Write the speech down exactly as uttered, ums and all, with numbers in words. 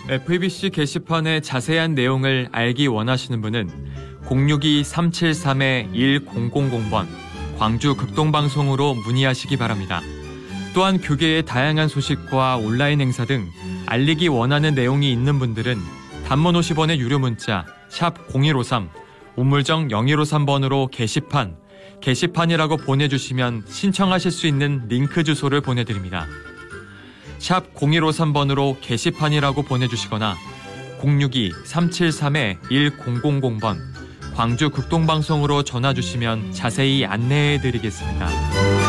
에프이비씨 게시판의 자세한 내용을 알기 원하시는 분은 공육이 삼칠삼 일공공공 번 광주 극동방송으로 문의하시기 바랍니다. 또한 교계의 다양한 소식과 온라인 행사 등 알리기 원하는 내용이 있는 분들은 단문 오십 원의 유료 문자 샵 공일오삼 우물정 영일오삼 번으로 게시판, 게시판이라고 보내주시면 신청하실 수 있는 링크 주소를 보내드립니다. 샵 공일오삼 번으로 게시판이라고 보내주시거나 공육이 삼칠삼 일공공공 번 광주 극동방송으로 전화 주시면 자세히 안내해드리겠습니다.